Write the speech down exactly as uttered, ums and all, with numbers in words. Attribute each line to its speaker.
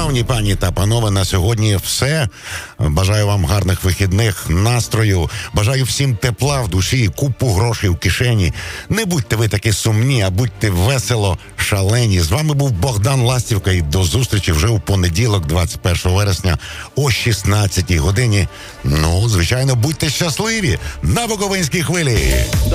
Speaker 1: Шановні пані та панове, на сьогодні все. Бажаю вам гарних вихідних, настрою. Бажаю всім тепла в душі, купу грошей в кишені. Не будьте ви такі сумні, а будьте весело шалені. З вами був Богдан Ластівка і до зустрічі вже у понеділок, двадцять першого вересня о шістнадцятій годині. Ну, звичайно, будьте щасливі на Буковинській хвилі.